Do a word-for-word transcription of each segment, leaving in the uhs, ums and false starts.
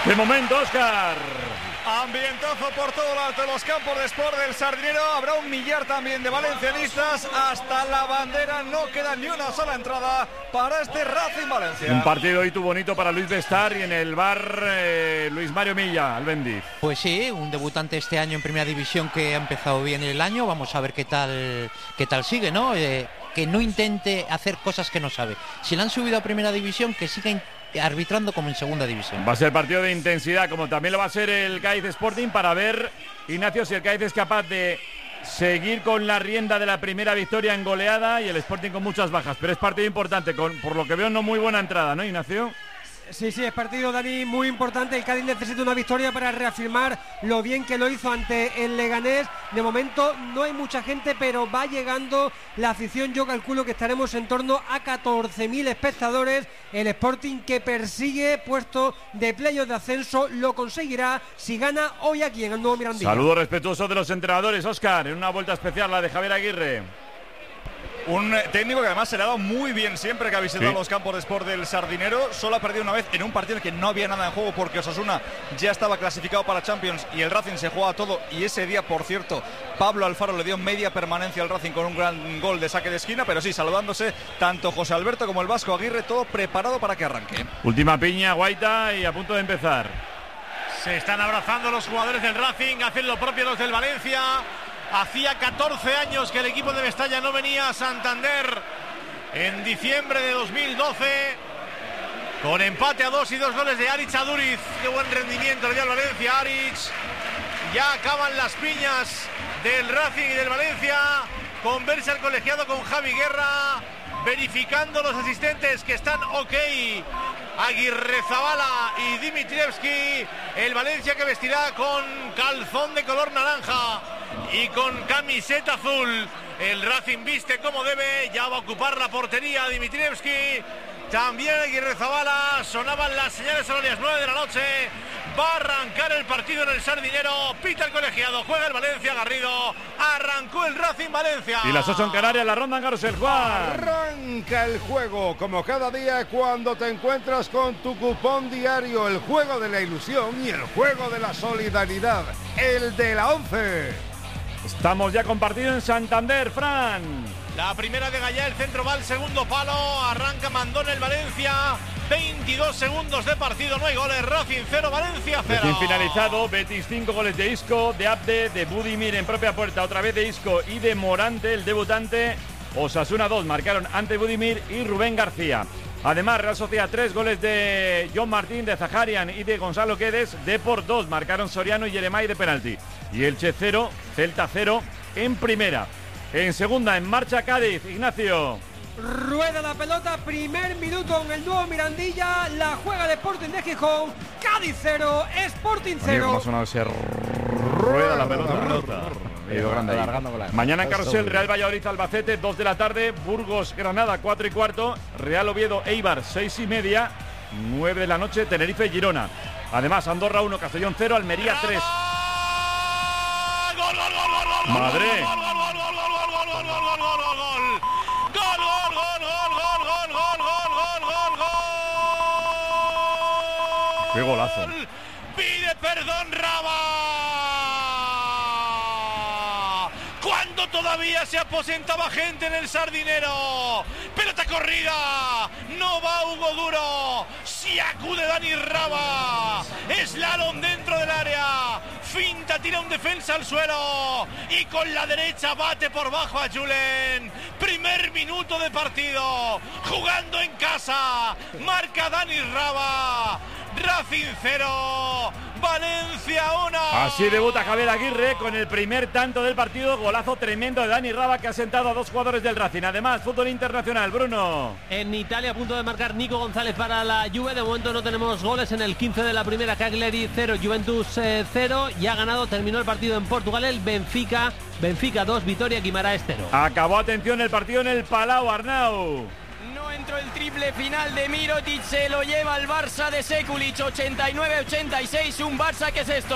De momento, Óscar. Ambientazo por todo lo alto de los campos de Sport del Sardinero. Habrá un millar también de valencianistas. Hasta la bandera no queda ni una sola entrada para este Racing Valencia. Un partido hoy tu bonito para Luis Bestar y en el bar eh, Luis Mario Milla, Albendiz. Pues sí, un debutante este año en Primera División que ha empezado bien el año. Vamos a ver qué tal, qué tal sigue, ¿no? Eh, que no intente hacer cosas que no sabe. Si le han subido a Primera División, que siga arbitrando como en Segunda División. Va a ser partido de intensidad, como también lo va a ser el Cádiz Sporting, para ver, Ignacio, si el Cádiz es capaz de seguir con la rienda de la primera victoria en goleada y el Sporting con muchas bajas. Pero es partido importante, con, por lo que veo no muy buena entrada, ¿no, Ignacio? Sí, sí, es partido, Dani, muy importante. El Cádiz necesita una victoria para reafirmar lo bien que lo hizo ante el Leganés. De momento no hay mucha gente, pero va llegando la afición. Yo calculo que estaremos en torno a catorce mil espectadores. El Sporting, que persigue puesto de playoff de ascenso, lo conseguirá si gana hoy aquí en el nuevo Mirandilla. Saludo respetuoso de los entrenadores, Óscar, en una vuelta especial, la de Javier Aguirre. Un técnico que además se le ha dado muy bien siempre que ha visitado sí. los campos de Sport del Sardinero. Solo ha perdido una vez en un partido en que no había nada en juego porque Osasuna ya estaba clasificado para Champions y el Racing se jugaba todo. Y ese día, por cierto, Pablo Alfaro le dio media permanencia al Racing con un gran gol de saque de esquina. Pero sí, saludándose tanto José Alberto como el Vasco Aguirre, todo preparado para que arranque. Última piña, Guaita, y a punto de empezar. Se están abrazando los jugadores del Racing, hacen lo propio los del Valencia. Hacía catorce años que el equipo de Mestalla no venía a Santander en diciembre de dos mil doce. Con empate a dos y dos goles de Aritz Aduriz. Qué buen rendimiento le dio al Valencia Aritz. Ya acaban las piñas del Racing y del Valencia. Conversa el colegiado con Javi Guerra, verificando los asistentes que están ok. Aguirrezabala y Dimitrievski. El Valencia que vestirá con calzón de color naranja y con camiseta azul. El Racing viste como debe. Ya va a ocupar la portería Dimitrievski. También Aguirrezabala. Sonaban las señales horarias, nueve de la noche. Va a arrancar el partido en el Sardinero. Pita el colegiado, juega el Valencia. Garrido. Arrancó el Racing Valencia. Y las ocho en Canarias, la ronda en Carrusel, Juan. Arranca el juego, como cada día cuando te encuentras con tu cupón diario. El juego de la ilusión y el juego de la solidaridad. El de la once. Estamos ya compartidos en Santander, Fran. La primera de Gallá, el centro va al segundo palo. Arranca Mandón el Valencia. veintidós segundos de partido, no hay goles. Racing cero, Valencia cero. Recién finalizado, Betis cinco goles de Isco, de Abde, de Budimir en propia puerta, otra vez de Isco y de Morante, el debutante. Osasuna dos, marcaron ante Budimir y Rubén García. Además, Real Sociedad tres, goles de John Martín, de Zaharian y de Gonzalo Quedes. Depor dos, marcaron Soriano y Yeremay de penalti. Y Elche cero, Celta cero en primera. En segunda, en marcha Cádiz, Ignacio. Rueda la pelota, primer minuto en el nuevo Mirandilla. La juega el Sporting de Gijón. Cádiz cero, Sporting cero. ¿Cómo ha sonado ese rueda la pelota? Mañana en Carrusel, Real Valladolid Albacete, dos de la tarde. Burgos Granada, cuatro y cuarto. Real Oviedo Eibar, seis y media. nueve de la noche, Tenerife Girona. Además, Andorra uno, Castellón cero, Almería tres. ¡Gol, gol, gol, gol, gol! ¡Madre! ¡Gol, gol, gol, gol, gol, gol, gol, gol, gol, gol, gol, gol! ¡Gol, gol, gol, gol, gol, gol, gol, gol, gol, gol! ¡Qué golazo! ¡Pide perdón, Raba! Cuando todavía se aposentaba gente en el Sardinero. ¡Pelota corrida! ¡No va Hugo Duro! ¡Si acude Dani Raba! ¡Slalom dentro del área! Finta, tira un defensa al suelo y con la derecha bate por bajo a Julen. Primer minuto de partido, jugando en casa, marca Dani Raba. Racing cero, Valencia uno. Así debuta Javier Aguirre con el primer tanto del partido. Golazo tremendo de Dani Raba, que ha sentado a dos jugadores del Racing. Además, fútbol internacional, Bruno. En Italia a punto de marcar Nico González para la Juve. De momento no tenemos goles en el quince de la primera. Cagliari cero, Juventus cero. Ya ha ganado, terminó el partido en Portugal el Benfica. Benfica dos, Vitoria Guimaraes cero. Acabó, atención, el partido en el Palau, Arnau. No entró el triple final de Mirotic, se lo lleva el Barça de Sekulic, ochenta y nueve ochenta y seis, un Barça que es esto,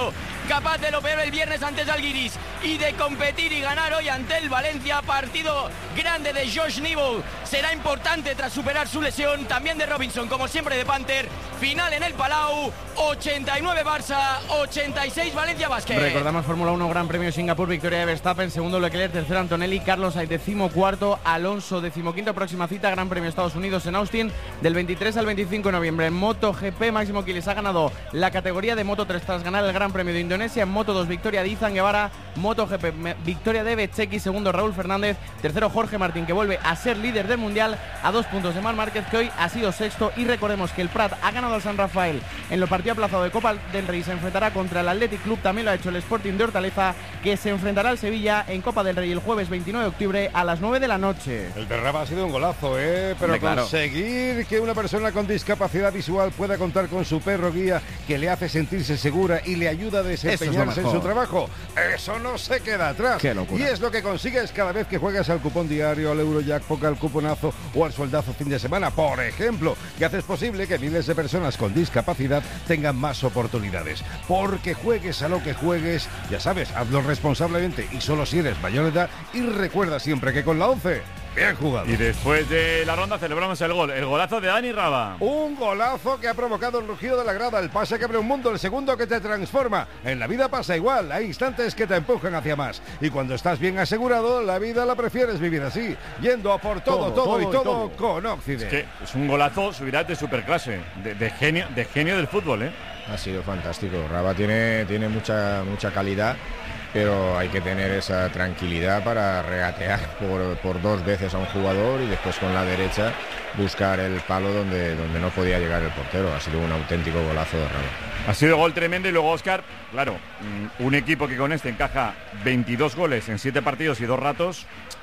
capaz de lo peor el viernes ante Zalgiris y de competir y ganar hoy ante el Valencia. Partido grande de Josh Nibble, será importante tras superar su lesión, también de Robinson, como siempre de Panther. Final en el Palau, ochenta y nueve Barça, ochenta y seis Valencia Basket. Recordamos Fórmula uno, Gran Premio Singapur, victoria de Verstappen, segundo Leclerc, tercero Antonelli, Carlos Sainz decimocuarto, Alonso decimoquinto. Próxima cita, Gran Premio Estados Unidos en Austin, del veintitrés al veinticinco de noviembre. En MotoGP, Máximo Quiles ha ganado la categoría de Moto tres tras ganar el Gran Premio de Indonesia. En Moto dos, victoria de Izan Guevara. MotoGP, victoria de Bezzecchi, segundo Raúl Fernández, tercero Jorge Martín, que vuelve a ser líder del Mundial a dos puntos de Marc Márquez, que hoy ha sido sexto. Y recordemos que el Prat ha ganado al San Rafael en los partidos aplazados de Copa del Rey. Se enfrentará contra el Athletic Club, también lo ha hecho el Sporting de Hortaleza, que se enfrentará al Sevilla en Copa del Rey el jueves veintinueve de octubre a las nueve de la noche. El de Raba ha sido un golazo, ¿eh? Pero Hombre, claro. Conseguir que una persona con discapacidad visual pueda contar con su perro guía que le hace sentirse segura y le ayuda a desempeñarse en su trabajo, eso no se queda atrás. Qué locura. Y es lo que consigues cada vez que juegas al cupón diario, al Eurojackpot, al cuponazo o al sueldazo fin de semana, por ejemplo, que haces posible que miles de personas con discapacidad tengan más oportunidades. Porque juegues a lo que juegues, ya sabes, hazlo responsablemente y solo si eres mayor de edad, y recuerda siempre que con la once, bien jugado. Y después de la ronda celebramos el gol, el golazo de Dani Raba. Un golazo que ha provocado el rugido de la grada, el pase que abre un mundo, el segundo que te transforma. En la vida pasa igual, hay instantes que te empujan hacia más. Y cuando estás bien asegurado, la vida la prefieres vivir así, yendo a por todo, todo, todo y todo, todo con Occident. Es que es un golazo, subirá de superclase, de, de genio, de genio del fútbol, ¿eh? Ha sido fantástico. Raba tiene, tiene mucha, mucha calidad, pero hay que tener esa tranquilidad para regatear por, por dos veces a un jugador y después con la derecha buscar el palo donde, donde no podía llegar el portero. Ha sido un auténtico golazo de Raba. Ha sido gol tremendo y luego Óscar, claro, un equipo que con este encaja veintidós goles en siete partidos y dos ratos.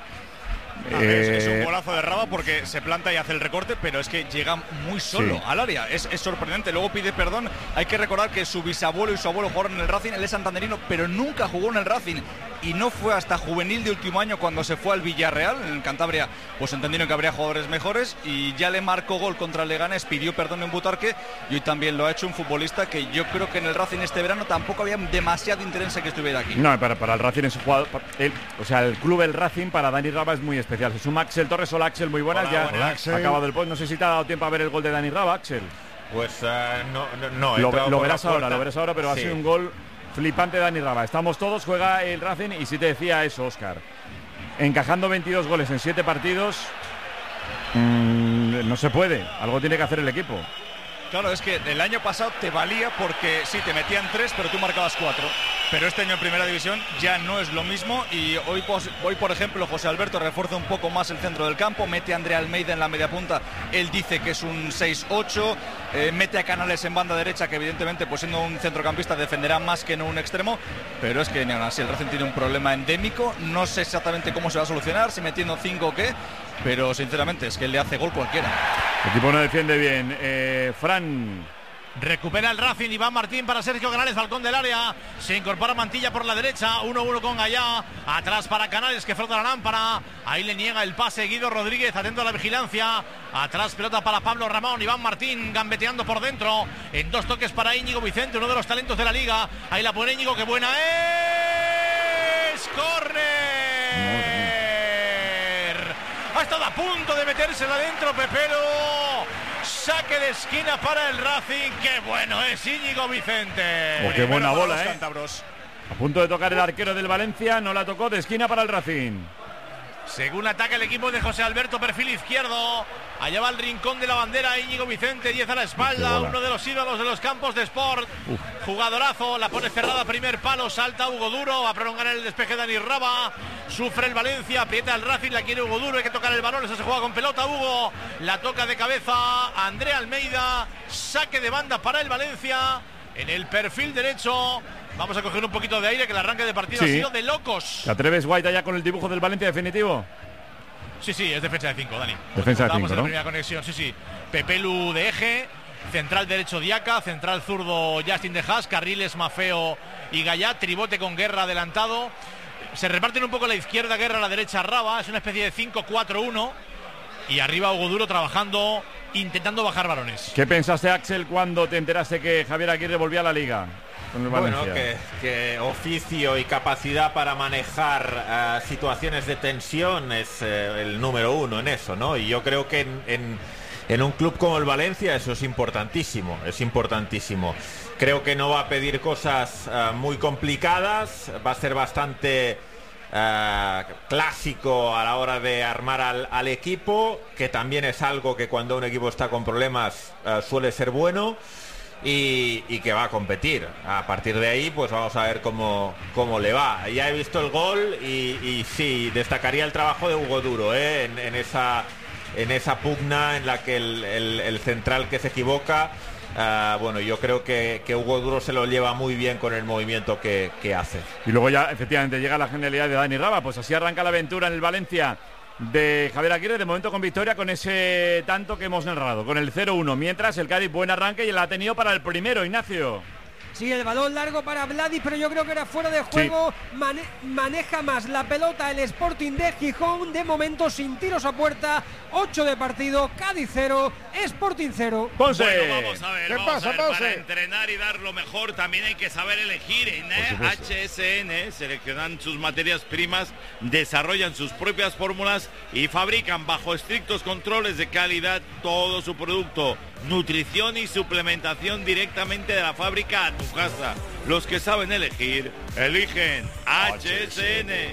A ver, es, es un golazo de Raba porque se planta y hace el recorte, pero es que llega muy solo sí. al área. Es, es sorprendente. Luego pide perdón. Hay que recordar que su bisabuelo y su abuelo jugaron en el Racing. Él es santanderino, pero nunca jugó en el Racing. Y no fue hasta juvenil de último año cuando se fue al Villarreal. En Cantabria, pues entendieron que habría jugadores mejores. Y ya le marcó gol contra el Leganés. Pidió perdón en Butarque. Y hoy también lo ha hecho un futbolista que yo creo que en el Racing este verano tampoco había demasiado interés en que estuviera aquí. No, para, para el Racing es un jugador. El, o sea, el club del Racing para Dani Raba es muy especial. Se suma Axel Torres. Hola Axel, muy buenas. Hola, ya buenas. Ha acabado el post. No sé si te ha dado tiempo a ver el gol de Dani Raba, Axel. Pues uh, no, no, no. Lo, lo verás ahora, lo verás ahora, pero sí. Ha sido un gol flipante de Dani Raba. Estamos todos, juega el Racing y si te decía eso, Óscar. Encajando veintidós goles en siete partidos, mmm, no se puede. Algo tiene que hacer el equipo. Claro, es que el año pasado te valía porque sí, te metían tres, pero tú marcabas cuatro. Pero este año en Primera División ya no es lo mismo y hoy, hoy por ejemplo, José Alberto refuerza un poco más el centro del campo, mete a Andrea Almeida en la media punta, él dice que es un seis ocho, eh, mete a Canales en banda derecha, que evidentemente, pues siendo un centrocampista, defenderá más que no un extremo, pero es que ni aún así el Racing tiene un problema endémico, no sé exactamente cómo se va a solucionar, si metiendo cinco o qué, pero sinceramente es que le hace gol cualquiera. El equipo no defiende bien. Eh, Fran... Recupera el Racing, Iván Martín para Sergio Canales, balcón del área, se incorpora Mantilla por la derecha, uno uno con Gallá, atrás para Canales que frota la lámpara, ahí le niega el pase Guido Rodríguez, atento a la vigilancia, atrás pelota para Pablo Ramón, Iván Martín gambeteando por dentro, en dos toques para Íñigo Vicente, uno de los talentos de la liga, ahí la pone Íñigo, que buena es, córner, ha estado a punto de metérsela adentro Pepero. Saque de esquina para el Racing. ¡Qué bueno es Íñigo Vicente! Oh, ¡qué buena bola, eh! A punto de tocar el arquero del Valencia, no la tocó, de esquina para el Racing. Según ataca el equipo de José Alberto, perfil izquierdo. Allá va el rincón de la bandera, Íñigo Vicente, diez a la espalda, uno de los ídolos de los campos de Sport. Uf. Jugadorazo, la pone cerrada, primer palo, salta Hugo Duro, va a prolongar el despeje de Dani Raba. Sufre el Valencia, aprieta el Racing, la quiere Hugo Duro, hay que tocar el balón, eso se juega con pelota, Hugo. La toca de cabeza Andrea Almeida, saque de banda para el Valencia. En el perfil derecho, vamos a coger un poquito de aire, que el arranque de partido sí. ha sido de locos. ¿Te atreves, White, allá con el dibujo del Valencia definitivo? Sí, sí, es defensa de cinco, Dani. Defensa de cinco, ¿no? En la primera conexión, sí, sí. Pepelu de eje, central derecho Diaca, central zurdo Justin de Haas, carriles Mafeo y Gallá, tribote con Guerra adelantado. Se reparten un poco la izquierda Guerra, la derecha Raba, es una especie de cinco cuatro uno. Y arriba Hugo Duro trabajando intentando bajar balones. ¿Qué pensaste, Axel, cuando te enteraste que Javier Aguirre volvía a la Liga con el Valencia? Bueno, que, que oficio y capacidad para manejar uh, situaciones de tensión es uh, el número uno en eso, ¿no? Y yo creo que en, en, en un club como el Valencia eso es importantísimo, es importantísimo. Creo que no va a pedir cosas uh, muy complicadas, va a ser bastante uh, clásico a la hora de armar al, al equipo, que también es algo que cuando un equipo está con problemas uh, suele ser bueno. Y, y que va a competir. A partir de ahí, pues vamos a ver cómo, cómo le va. Ya he visto el gol y, y sí, destacaría el trabajo de Hugo Duro, ¿eh? en, en, esa, en esa pugna en la que el, el, el central que se equivoca, uh, bueno, yo creo que, que Hugo Duro se lo lleva muy bien con el movimiento que, que hace. Y luego ya, efectivamente, llega la genialidad de Dani Raba. Pues así arranca la aventura en el Valencia de Javier Aguirre, de momento con victoria, con ese tanto que hemos narrado, con el cero uno, mientras el Cádiz buen arranque y la ha tenido para el primero, Ignacio. Sí, el balón largo para Vladi, pero yo creo que era fuera de juego. Sí. Mane maneja más la pelota el Sporting de Gijón, de momento sin tiros a puerta. ocho de partido, Cádiz cero, Sporting cero. Ponce. Bueno, vamos a ver, ¿Qué vamos pasa, a ver, Ponce? para entrenar y dar lo mejor también hay que saber elegir. En H S N seleccionan sus materias primas, desarrollan sus propias fórmulas y fabrican bajo estrictos controles de calidad todo su producto. Nutrición y suplementación directamente de la fábrica a tu casa. Los que saben elegir, eligen H S N.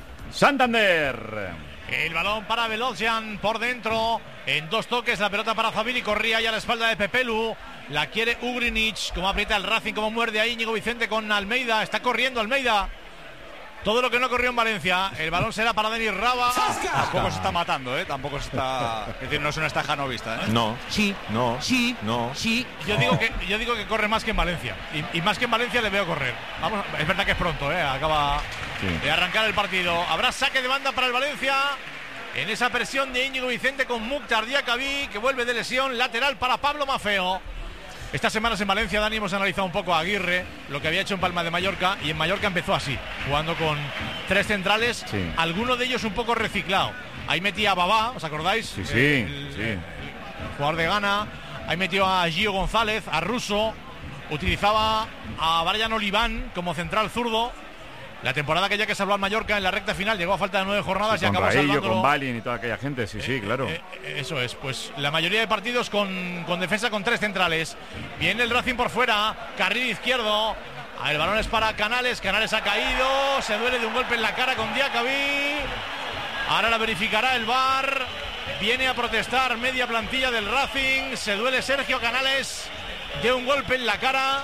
Santander. El balón para Velocian por dentro. En dos toques la pelota para Zabili. Corría ya a la espalda de Pepelu. La quiere Ugrinic. Como aprieta el Racing, como muerde ahí Íñigo Vicente con Almeida. Está corriendo Almeida. Todo lo que no corrió en Valencia. El balón será para Denis Raba. Tampoco se está matando, ¿eh? Tampoco se está... Es decir, no es una estaja no vista, ¿eh? No. Sí. No. Sí. No. Sí. Yo digo que yo digo que corre más que en Valencia. Y, y más que en Valencia le veo correr. Vamos, es verdad que es pronto, ¿eh? Acaba sí. de arrancar el partido. Habrá saque de banda para el Valencia. En esa presión de Íñigo Vicente con Mukhtar Diakabi, que vuelve de lesión. Lateral para Pablo Maffeo. Estas semanas en Valencia, Dani, hemos analizado un poco a Aguirre, lo que había hecho en Palma de Mallorca, y en Mallorca empezó así, jugando con tres centrales, sí. alguno de ellos un poco reciclado. Ahí metía a Babá, ¿os acordáis? Sí, sí, el, sí. el jugador de Ghana. Ahí metió a Gio González, a Russo. Utilizaba a Brian Oliván como central zurdo. La temporada que ya que salvó al Mallorca en la recta final llegó a falta de nueve jornadas sí, y acabó Raillo, salvándolo. Con Balin y toda aquella gente, sí, eh, sí, claro. Eh, eh, eso es, pues la mayoría de partidos con, con defensa con tres centrales. Viene el Racing por fuera, carril izquierdo. El balón es para Canales, Canales ha caído, se duele de un golpe en la cara con Diakabi. Ahora la verificará el V A R. Viene a protestar media plantilla del Racing, se duele Sergio Canales de un golpe en la cara.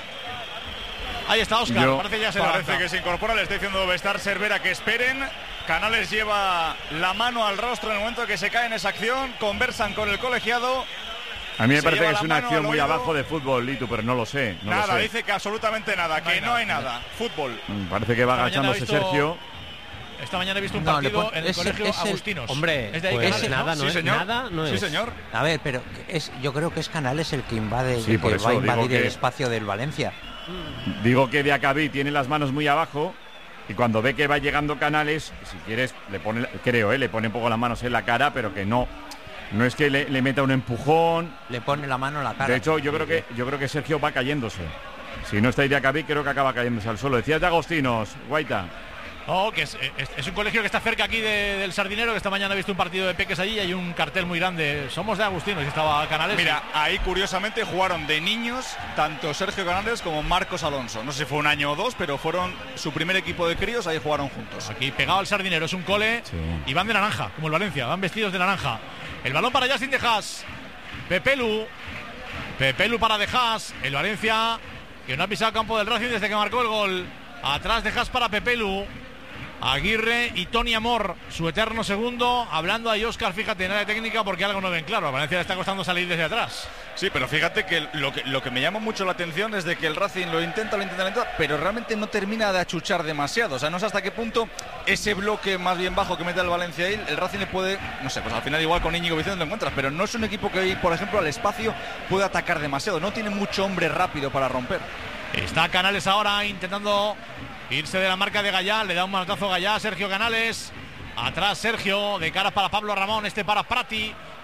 Ahí está Óscar, Yo, parece ya se Parece levanta. que se incorpora, le está diciendo Bestar Cervera que esperen. Canales lleva la mano al rostro en el momento que se cae en esa acción. Conversan con el colegiado. A mí me se parece que es una mano acción muy oído. abajo de fútbol, Litu, pero no lo sé. No nada, lo sé. dice que absolutamente nada, no que no nada. hay nada. Fútbol. Parece que va Esta agachándose visto, Sergio. Esta mañana he visto un No, partido pon, en el es, colegio es el, Agustinos. Hombre, es de ahí pues Canales, nada, ¿no? no Sí, es señor. nada, no sí, es. señor. A ver, pero es, yo creo que es Canales el que invade, Sí, el por que eso va a digo invadir que- el espacio del Valencia. Digo que Diakabi tiene las manos muy abajo y cuando ve que va llegando Canales, si quieres, le pone, creo, ¿eh? le pone un poco las manos en la cara, pero que no. No es que le, le meta un empujón. Le pone la mano en la cara. De hecho, yo creo que yo creo que Sergio va cayéndose. Si no está Diakabi, creo que acaba cayéndose al suelo. Decías de Agostinos, Guaita. Oh, que es, es, es un colegio que está cerca aquí de, del Sardinero, que esta mañana he visto un partido de peques allí y hay un cartel muy grande. Somos de Agustinos y estaba Canales. Mira, ahí curiosamente jugaron de niños tanto Sergio Canales como Marcos Alonso. No sé si fue un año o dos, pero fueron su primer equipo de críos, ahí jugaron juntos. Aquí pegado al Sardinero, es un cole Sí. y van de naranja, como el Valencia, van vestidos de naranja. El balón para Justin de Haas. Pepelu. Pepelu para de Haas. El Valencia, que no ha pisado campo del Racing desde que marcó el gol. Atrás de Haas para Pepelu. Aguirre y Tony Amor, su eterno segundo, hablando ahí Óscar, fíjate, en área técnica porque algo no ven claro. A Valencia le está costando salir desde atrás. Sí, pero fíjate que lo que lo que me llama mucho la atención es de que el Racing lo intenta, lo intenta, lo intenta, pero realmente no termina de achuchar demasiado. O sea, no sé hasta qué punto ese bloque más bien bajo que mete el Valencia ahí, el Racing le puede, no sé, pues al final igual con Íñigo Vicente lo encuentras, pero no es un equipo que, por ejemplo, al espacio puede atacar demasiado. No tiene mucho hombre rápido para romper. Está Canales ahora intentando irse de la marca de Gallá, le da un manotazo a Gallá, Sergio Canales, atrás Sergio, de cara para Pablo Ramón, este para Prati,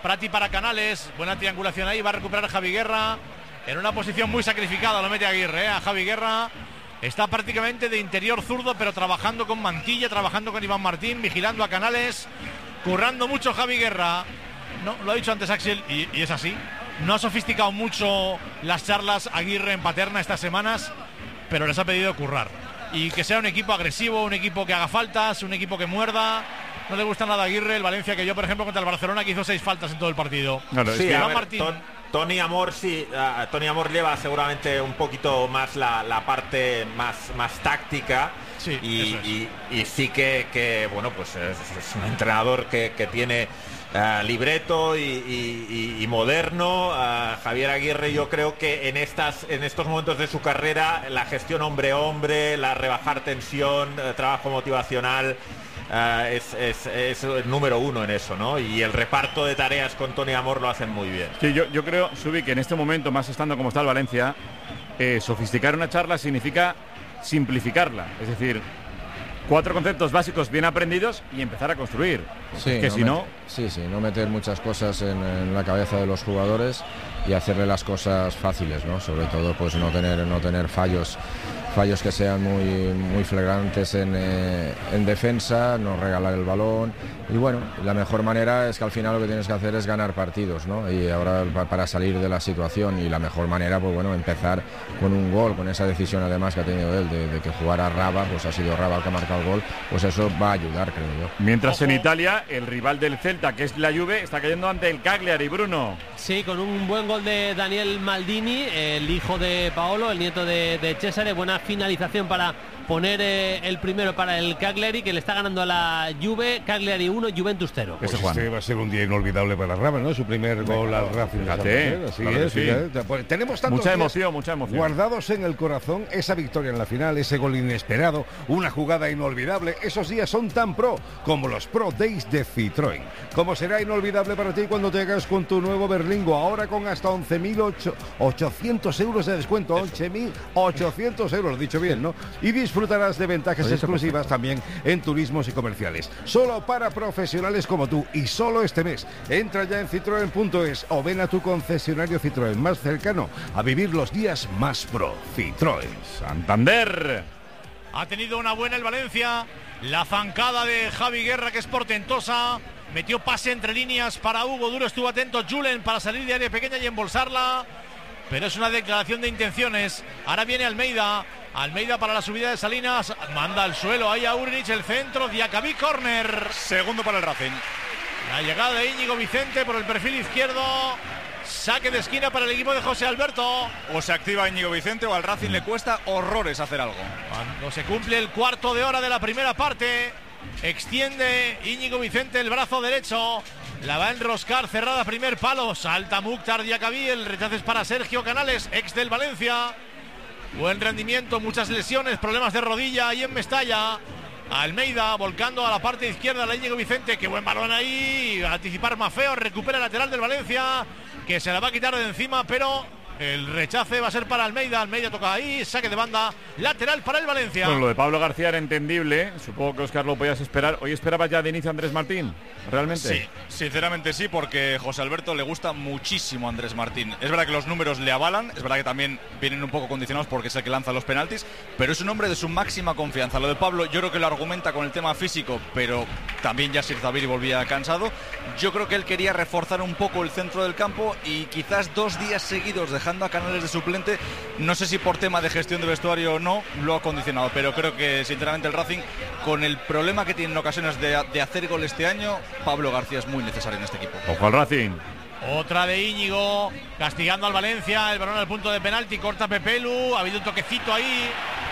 Prati para Canales, buena triangulación ahí, va a recuperar a Javi Guerra en una posición muy sacrificada, lo mete Aguirre, ¿eh? A Javi Guerra. Está prácticamente de interior zurdo, pero trabajando con Mantilla, trabajando con Iván Martín, vigilando a Canales, currando mucho Javi Guerra. No, lo ha dicho antes Axel, y, y es así. No ha sofisticado mucho las charlas Aguirre en Paterna estas semanas, pero les ha pedido currar. Y que sea un equipo agresivo, un equipo que haga faltas, un equipo que muerda. No le gusta nada a Aguirre, el Valencia, que yo, por ejemplo, contra el Barcelona, que hizo seis faltas en todo el partido. No, no, sí, es que, Iván ver, Martín. Ton, Tony Amor sí, uh, Tony Amor lleva seguramente un poquito más la, la parte más, más táctica. Sí, y, es. y, y sí que, que bueno, pues es, es un entrenador que, que tiene uh, libreto y, y, y, y moderno. Uh, Javier Aguirre, yo creo que en estas en estos momentos de su carrera, la gestión hombre a hombre, la rebajar tensión, uh, trabajo motivacional, Uh, es, es, es el número uno en eso, ¿no? Y el reparto de tareas con Tony Amor lo hacen muy bien. Sí, yo, yo creo, Subi, que en este momento, más estando como está el Valencia, eh, sofisticar una charla significa simplificarla. Es decir, cuatro conceptos básicos bien aprendidos y empezar a construir. Sí, que no si met- no... Sí, sí, no meter muchas cosas en, en la cabeza de los jugadores y hacerle las cosas fáciles, ¿no? Sobre todo, pues no tener, no tener fallos fallos que sean muy, muy flagrantes en, eh, en defensa, no regalar el balón. Y bueno, la mejor manera es que al final lo que tienes que hacer es ganar partidos, ¿no? Y ahora para salir de la situación, y la mejor manera, pues bueno, empezar con un gol, con esa decisión además que ha tenido él de, de que jugara Raba, pues ha sido Raba el que ha marcado el gol, pues eso va a ayudar, creo yo. Mientras en Italia, el rival del Celta, que es la Juve, está cayendo ante el Cagliari, Bruno. Sí, con un buen gol de Daniel Maldini, el hijo de Paolo, el nieto de, de Cesare. Buena finalización para poner eh, el primero para el Cagliari, que le está ganando a la Juve. Cagliari uno, Juventus cero. Pues este va a ser un día inolvidable para Raba, ¿no? Su primer gol al Racing. Fíjate, Así claro que es, sí. fíjate. Pues tenemos tantos Mucha días emoción, mucha emoción. guardados en el corazón, esa victoria en la final, ese gol inesperado, una jugada inolvidable. Esos días son tan pro como los Pro Days de Citroën. ¿Cómo será inolvidable para ti cuando te hagas con tu nuevo Berlingo? Ahora con hasta once mil ochocientos euros de descuento. once mil ochocientos euros, lo he dicho bien, ¿no? Y disfrutarás de ventajas exclusivas también en turismos y comerciales. Solo para profesionales como tú, y solo este mes. Entra ya en citroen punto es o ven a tu concesionario Citroën más cercano a vivir los días más pro. Citroën. Santander. Ha tenido una buena el Valencia. La zancada de Javi Guerra, que es portentosa. Metió pase entre líneas para Hugo Duro. Estuvo atento Julen para salir de área pequeña y embolsarla. Pero es una declaración de intenciones. Ahora viene Almeida. Almeida para la subida de Salinas. Manda al suelo ahí a Urich, el centro. Diacabí, córner. Segundo para el Racing. La llegada de Íñigo Vicente por el perfil izquierdo. Saque de esquina para el equipo de José Alberto. O se activa Íñigo Vicente o al Racing le cuesta horrores hacer algo. Cuando se cumple el cuarto de hora de la primera parte, extiende Íñigo Vicente el brazo derecho. La va a enroscar, cerrada, primer palo. Salta Mukhtar Diacabí, el rechazo es para Sergio Canales, ex del Valencia. Buen rendimiento, muchas lesiones, problemas de rodilla ahí en Mestalla. Almeida volcando a la parte izquierda, la Íñigo Vicente, qué buen balón ahí. A anticipar Mafeo, recupera el lateral del Valencia, que se la va a quitar de encima, pero el rechace va a ser para Almeida. Almeida toca ahí, saque de banda, lateral para el Valencia. Bueno, lo de Pablo García era entendible. Supongo que, Óscar, lo podías esperar. ¿Hoy esperabas ya de inicio a Andrés Martín? ¿Realmente? Sí, sinceramente sí, porque José Alberto le gusta muchísimo a Andrés Martín. Es verdad que los números le avalan, es verdad que también vienen un poco condicionados porque es el que lanza los penaltis, pero es un hombre de su máxima confianza. Lo de Pablo yo creo que lo argumenta con el tema físico, pero también Yasir Zabiri volvía cansado. Yo creo que él quería reforzar un poco el centro del campo y quizás dos días seguidos dejando a Canales de suplente, no sé si por tema de gestión de vestuario o no, lo ha condicionado, pero creo que sinceramente el Racing, con el problema que tiene en ocasiones de, de hacer gol este año, Pablo García es muy necesario en este equipo. Ojo al Racing. Otra de Íñigo, castigando al Valencia, el balón al punto de penalti, corta Pepelu, ha habido un toquecito ahí.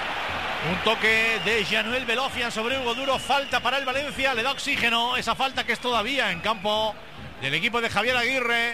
Un toque de Januel Velofian sobre Hugo Duro, falta para el Valencia, le da oxígeno esa falta que es todavía en campo del equipo de Javier Aguirre.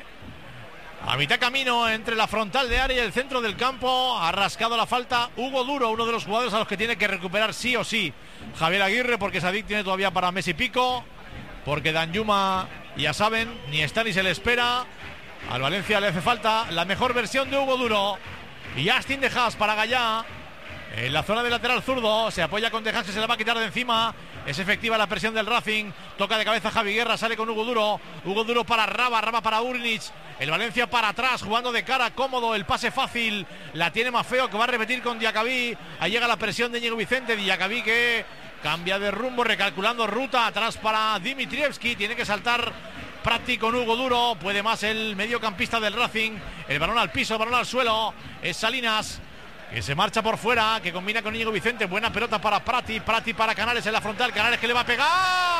A mitad camino entre la frontal de área y el centro del campo, ha rascado la falta Hugo Duro, uno de los jugadores a los que tiene que recuperar sí o sí Javier Aguirre, porque Sadik tiene todavía para mes y pico, porque Danjuma, ya saben, ni está ni se le espera. Al Valencia le hace falta la mejor versión de Hugo Duro. Y Justin de Haas para Gallá. En la zona del lateral zurdo se apoya con Tejas, que se la va a quitar de encima. Es efectiva la presión del Racing. Toca de cabeza Javi Guerra, sale con Hugo Duro. Hugo Duro para Raba, Raba para Urnic. El Valencia para atrás, jugando de cara, cómodo, el pase fácil. La tiene Maffeo, que va a repetir con Diacabí. Ahí llega la presión de Íñigo Vicente. Diacabí que cambia de rumbo, recalculando ruta. Atrás para Dimitrievski. Tiene que saltar Prati con Hugo Duro. Puede más el mediocampista del Racing. El balón al piso, el balón al suelo. Es Salinas, que se marcha por fuera, que combina con Íñigo Vicente. Buena pelota para Prati, Prati para Canales en la frontal. Canales que le va a pegar.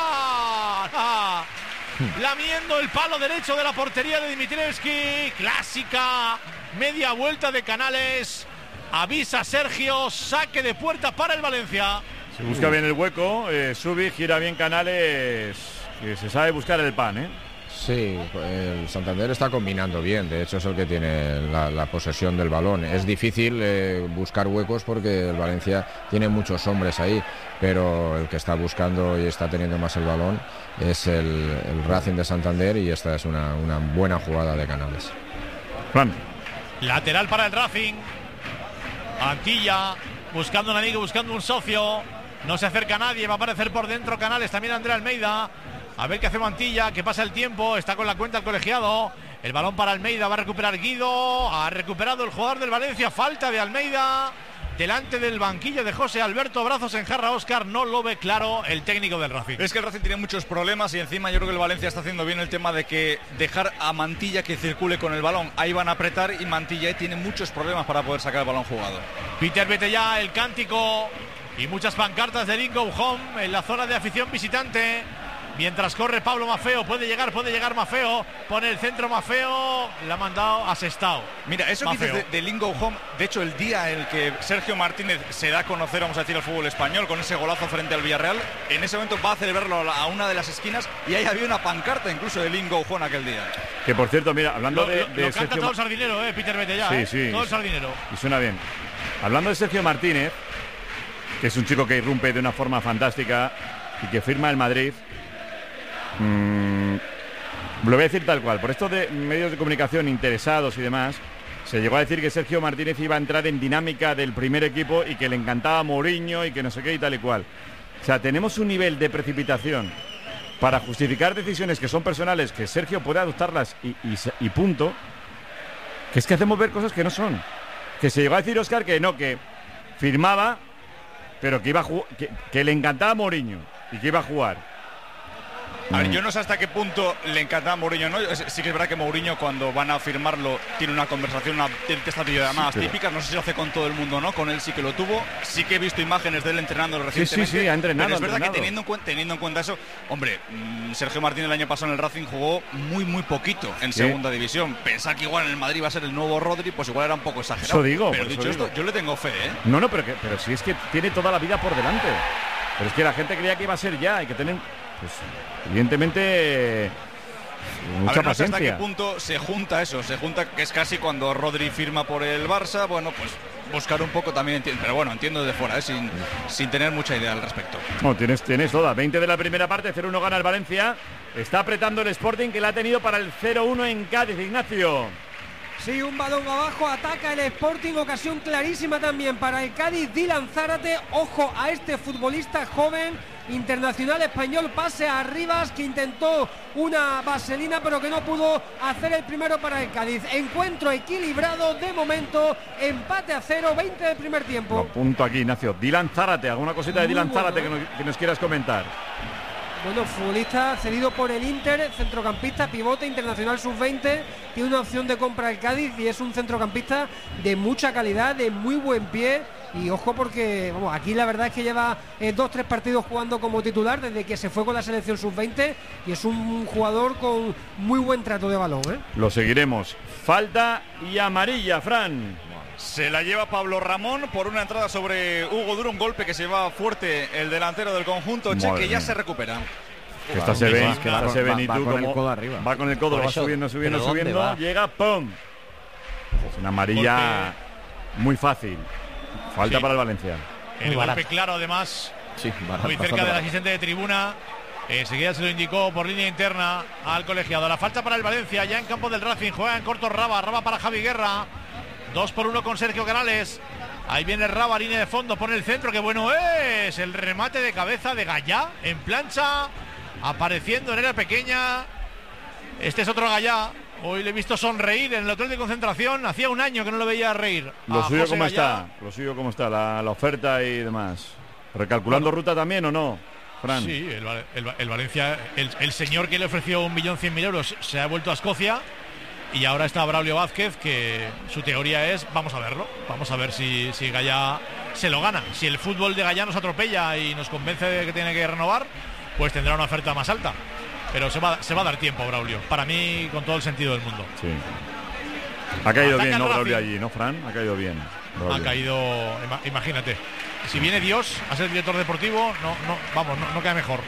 ¡Ah! Lamiendo el palo derecho de la portería de Dimitrievski. Clásica media vuelta de Canales. Avisa Sergio, saque de puerta para el Valencia. Se busca bien el hueco, eh, Subi, gira bien Canales, que se sabe buscar el pan, ¿eh? Sí, el Santander está combinando bien, de hecho es el que tiene la, la posesión del balón. Es difícil eh, buscar huecos porque el Valencia tiene muchos hombres ahí, pero el que está buscando y está teniendo más el balón es el, el Racing de Santander, y esta es una, una buena jugada de Canales. Juan. Lateral para el Racing. Antilla buscando un amigo, buscando un socio. No se acerca nadie, va a aparecer por dentro Canales, también Andrea Almeida. A ver qué hace Mantilla, que pasa el tiempo, está con la cuenta el colegiado. El balón para Almeida, va a recuperar Guido. Ha recuperado el jugador del Valencia, falta de Almeida. Delante del banquillo de José Alberto, brazos en jarra. Óscar, no lo ve claro el técnico del Racing. Es que el Racing tiene muchos problemas y encima yo creo que el Valencia está haciendo bien el tema de que dejar a Mantilla que circule con el balón. Ahí van a apretar y Mantilla tiene muchos problemas para poder sacar el balón jugado. Peter, vete ya, el cántico y muchas pancartas de Link Go Home en la zona de afición visitante. Mientras corre Pablo Maffeo, puede llegar, puede llegar Maffeo, pone el centro Maffeo, le ha mandado a Sestao. Mira, eso Maffeo. que dices de, de Lingo Home, de hecho el día en el que Sergio Martínez se da a conocer, vamos a decir, al fútbol español con ese golazo frente al Villarreal, en ese momento va a celebrarlo a una de las esquinas y ahí había una pancarta incluso de Lingo Home aquel día. Que por cierto, mira, hablando lo, de, lo, de lo Sergio canta todo el sardinero, eh, Peter, vete ya, sí, eh. sí, todo el sardinero. Y suena bien. Hablando de Sergio Martínez, que es un chico que irrumpe de una forma fantástica y que firma el Madrid. Mm, lo voy a decir tal cual. Por esto de medios de comunicación interesados y demás, se llegó a decir que Sergio Martínez iba a entrar en dinámica del primer equipo y que le encantaba Mourinho y que no sé qué y tal y cual. O sea, tenemos un nivel de precipitación para justificar decisiones que son personales, que Sergio puede adoptarlas y, y, y punto, que es que hacemos ver cosas que no son. Que se llegó a decir, Óscar, que no, que firmaba, pero que iba a que, que le encantaba Mourinho y que iba a jugar. A ver, yo no sé hasta qué punto le encantaba a Mourinho, ¿no? Sí que es verdad que Mourinho, cuando van a firmarlo, tiene una conversación, una de estas videollamadas sí, típicas. No sé si lo hace con todo el mundo, ¿no? Con él sí que lo tuvo. Sí que he visto imágenes de él entrenando recientemente. Sí, sí, sí, ha entrenado. Pero es verdad entrenado. que teniendo en, cuenta, teniendo en cuenta eso, hombre, mmm, Sergio Martínez el año pasado en el Racing jugó muy, muy poquito en sí. segunda división. Pensar que igual en el Madrid va a ser el nuevo Rodri, pues igual era un poco exagerado. Eso digo. Pero dicho esto, digo. yo le tengo fe, ¿eh? No, no, pero, que, pero sí es que tiene toda la vida por delante. Pero es que la gente creía que iba a ser ya, hay que tener... Pues, evidentemente mucha a ver, no sé paciencia. hasta qué punto se junta eso, se junta que es casi cuando Rodri firma por el Barça, bueno, pues buscar un poco también, entiendo, pero bueno, entiendo desde fuera, ¿eh? sin, sin tener mucha idea al respecto. No, tienes, tienes toda, veinte de la primera parte, cero uno gana el Valencia, está apretando el Sporting que la ha tenido para el cero uno en Cádiz, Ignacio. Sí, un balón abajo, ataca el Sporting, ocasión clarísima también para el Cádiz, Dylan Zárate, ojo a este futbolista joven, internacional español, pase a Rivas, que intentó una vaselina pero que no pudo hacer el primero para el Cádiz. Encuentro equilibrado de momento, empate a cero, veinte del primer tiempo. Lo apunto aquí, Ignacio. Dylan Zárate, ¿alguna cosita de Muy Dylan bueno, Zárate ¿eh? que, nos, que nos quieras comentar? Bueno, futbolista cedido por el Inter, centrocampista, pivote, internacional sub veinte, tiene una opción de compra al Cádiz y es un centrocampista de mucha calidad, de muy buen pie. Y ojo porque, vamos, aquí la verdad es que lleva eh, dos, tres partidos jugando como titular desde que se fue con la selección sub veinte y es un jugador con muy buen trato de balón, ¿eh? Lo seguiremos. Falta y amarilla, Fran. Se la lleva Pablo Ramón por una entrada sobre Hugo Duro, un golpe que se va fuerte el delantero del conjunto, che, que ya se recupera. Que está se ve, que está se ve, va, y va tú con como el codo arriba. Va con el codo, Por va eso, subiendo, subiendo, ¿pero dónde subiendo, va? llega, ¡pum! Es una amarilla Golpe. muy fácil. Falta Sí. para el Valencia. El Muy golpe barato. claro, además, Sí, barato, muy cerca bastante del barato. asistente de tribuna. Enseguida se lo indicó por línea interna al colegiado. La falta para el Valencia, ya en campo del Racing. Juega en corto Raba, Raba para Javi Guerra. Dos por uno con Sergio Canales. Ahí viene Raba, línea de fondo, pone el centro, que bueno es. El remate de cabeza de Gallá en plancha, apareciendo en área pequeña. Este es otro Gallá. Hoy le he visto sonreír en el hotel de concentración. Hacía un año que no lo veía reír. Lo suyo José cómo Gallá. está, lo suyo cómo está, la, la oferta y demás. ¿Recalculando bueno, ruta también o no, Fran? Sí, el, el, el Valencia, el, el señor que le ofreció un millón cien mil euros se ha vuelto a Escocia. Y ahora está Braulio Vázquez, que su teoría es, vamos a verlo, vamos a ver si, si Gallá se lo gana. Si el fútbol de Gallá nos atropella y nos convence de que tiene que renovar, pues tendrá una oferta más alta. Pero se va, se va a dar tiempo, Braulio. Para mí, con todo el sentido del mundo. Sí. Ha caído Ataca bien, ¿no, Racing. Braulio allí, ¿no, Fran? Ha caído bien. Braulio. Ha caído, imagínate. Si viene Dios a ser director deportivo, no, no, vamos, no, no cae mejor.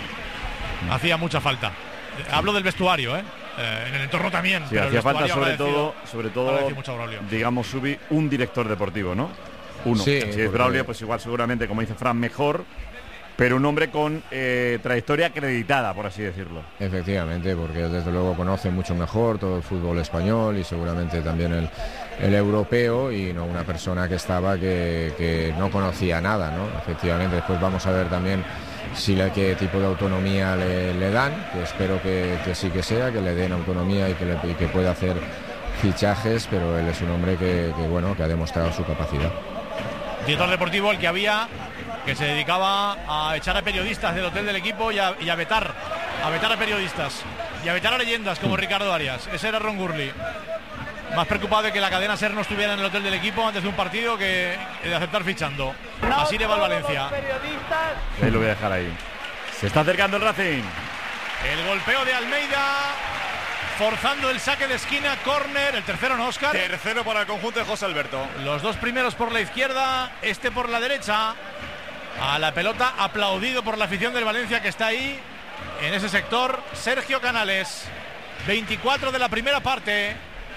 Hacía mucha falta. Hablo del vestuario, ¿eh? Eh, en el entorno también. Sí, pero hacía el falta sobre agradecido, todo, sobre todo agradecido mucho a Braulio. digamos, Subi, un director deportivo, ¿no? Uno. Sí, si es porque- Braulio, pues igual seguramente, como dice Fran, mejor, pero un hombre con eh, trayectoria acreditada, por así decirlo. Efectivamente, porque desde luego conoce mucho mejor todo el fútbol español y seguramente también el, el europeo, y no una persona que estaba que, que no conocía nada, ¿no? Efectivamente, después vamos a ver también si la, qué tipo de autonomía le, le dan, que espero que, que sí que sea, que le den autonomía y que, le, y que pueda hacer fichajes, pero él es un hombre que, que, bueno, que ha demostrado su capacidad. Director deportivo, el que había, que se dedicaba a echar a periodistas del hotel del equipo y a, y a vetar, a vetar a periodistas y a vetar a leyendas como Ricardo Arias. Ese era Ron Gurley. Más preocupado de que la cadena SER no estuviera en el hotel del equipo antes de un partido que de aceptar fichando. Así le va el Valencia. Ahí lo voy a dejar ahí. Se está acercando el Racing. El golpeo de Almeida, forzando el saque de esquina, córner, el tercero no, Óscar. Tercero para el conjunto de José Alberto. Los dos primeros por la izquierda, este por la derecha. A la pelota, aplaudido por la afición del Valencia que está ahí, en ese sector. Sergio Canales, veinticuatro de la primera parte.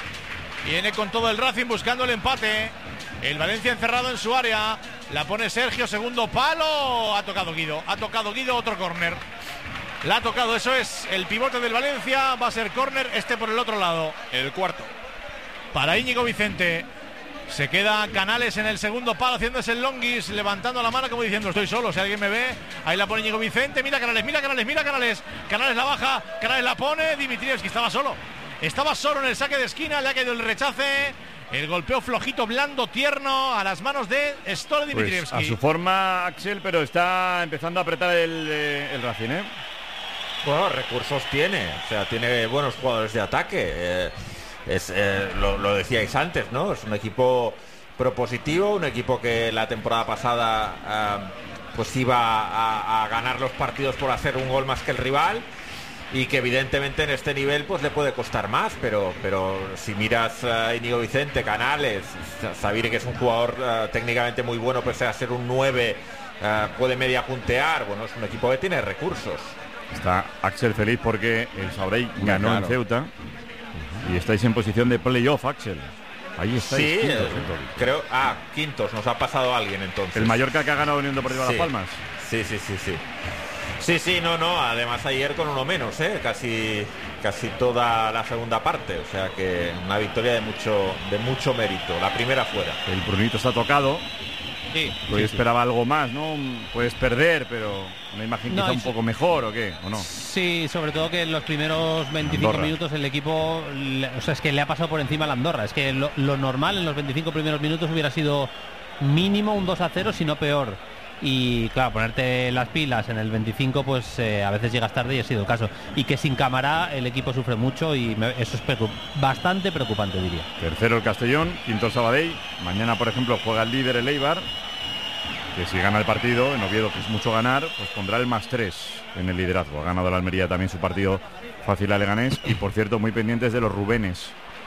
Viene con todo el Racing buscando el empate. El Valencia encerrado en su área. La pone Sergio, segundo palo. Ha tocado Guido, ha tocado Guido, otro córner. La ha tocado, eso es el pivote del Valencia. Va a ser córner, este por el otro lado. El cuarto. Para Íñigo Vicente. Se queda Canales en el segundo palo haciéndose el longuis, levantando la mano como diciendo estoy solo, si alguien me ve. Ahí la pone Íñigo Vicente, mira Canales, mira Canales, mira Canales. Canales la baja, Canales la pone, Dimitrievski estaba solo. Estaba solo en el saque de esquina, le ha caído el rechace. El golpeo flojito, blando, tierno a las manos de Stole Pues Dimitrievski. a su forma, Axel, pero está empezando a apretar el, eh, el Racing, ¿eh? Bueno, recursos tiene, o sea, tiene buenos jugadores de ataque. Eh, es, eh, lo, lo decíais antes, ¿no? Es un equipo propositivo, un equipo que la temporada pasada eh, pues iba a, a ganar los partidos por hacer un gol más que el rival, y que evidentemente en este nivel pues le puede costar más, pero pero si miras a Íñigo Vicente, Canales, Sabine, que es un jugador uh, técnicamente muy bueno, pese a ser un nueve, uh, puede media puntear, bueno, es un equipo que tiene recursos. Está Axel feliz porque el Saurey ganó claro. en Ceuta y estáis en posición de playoff, Axel. Ahí estáis. Sí, quintos, eh, entonces. creo, ah, quintos, nos ha pasado alguien entonces. El Mallorca que ha ganado Unión Deportiva Sí. Las Palmas. Sí, sí, sí, sí. Sí, sí, no, no, además ayer con uno menos, ¿eh? Casi, casi toda la segunda parte, o sea que una victoria de mucho, de mucho mérito, la primera fuera. El Brunito está tocado. Sí, Yo sí, esperaba algo más, ¿no? Puedes perder, pero me imagino No, quizá y un sí. poco mejor o qué, ¿o no? Sí, sobre todo que en los primeros veinticinco Andorra. minutos el equipo, le- o sea, es que le ha pasado por encima a la Andorra. Es que lo, lo normal en los veinticinco primeros minutos hubiera sido mínimo un dos a cero, si no peor. Y claro, ponerte las pilas en el veinticinco, pues eh, a veces llegas tarde y ha sido el caso. Y que sin Cámara el equipo sufre mucho y me- eso es preocup- bastante preocupante, diría. Tercero el Castellón, quinto el Sabadell. Mañana, por ejemplo, juega el líder el Eibar, que si gana el partido, en Oviedo, que es mucho ganar, pues pondrá el más tres en el liderazgo. Ha ganado la Almería también su partido fácil a Leganés. Y por cierto, muy pendientes de los Rubenes